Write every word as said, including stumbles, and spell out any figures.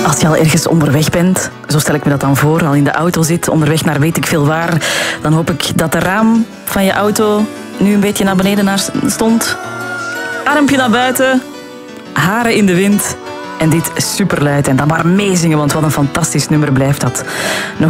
Als je al ergens onderweg bent, zo stel ik me dat dan voor, al in de auto zit, onderweg naar weet ik veel waar, dan hoop ik dat de raam van je auto nu een beetje naar beneden naar stond. Armpje naar buiten, haren in de wind en dit superluid. En dan maar meezingen, want wat een fantastisch nummer blijft dat. Nog